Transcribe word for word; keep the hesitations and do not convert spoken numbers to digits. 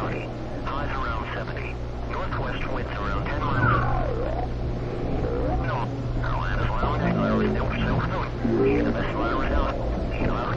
cloudy. Highs around seventy. Northwest winds around ten miles. No. Atlanta, Florida, still, still, still. The best weather is out.